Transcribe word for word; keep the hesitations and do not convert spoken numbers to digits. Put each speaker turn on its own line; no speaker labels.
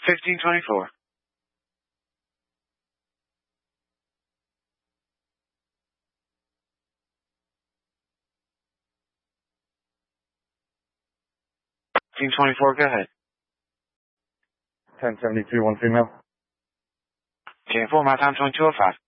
fifteen twenty-four. fifteen twenty-four, go ahead.
ten seventy-two, one female.
ten four, my time twenty-two oh five.